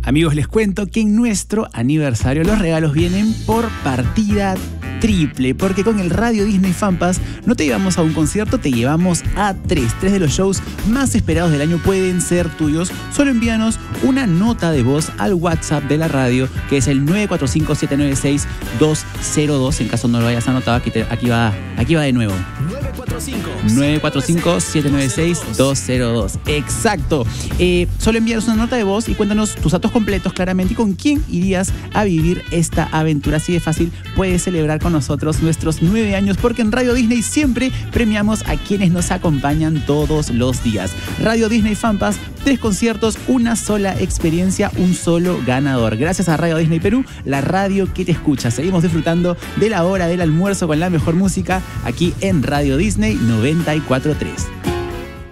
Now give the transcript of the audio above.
Amigos, les cuento que en nuestro aniversario los regalos vienen por partida triple, porque con el Radio Disney Fan Pass no te llevamos a un concierto, te llevamos a tres de los shows más esperados del año pueden ser tuyos. Solo envíanos una nota de voz al WhatsApp de la radio, que es el 945-796-202. En caso no lo hayas anotado, aquí va de nuevo. 945-796-202. Exacto. Solo envíanos una nota de voz y cuéntanos tus datos completos claramente y con quién irías a vivir esta aventura. Así de fácil puedes celebrar con nosotros nuestros 9 años, porque en Radio Disney siempre premiamos a quienes nos acompañan todos los días. Radio Disney Fan Pass, 3 conciertos, una sola experiencia, un solo ganador. Gracias a Radio Disney Perú, la radio que te escucha. Seguimos disfrutando de la hora del almuerzo con la mejor música aquí en Radio Disney 94.3.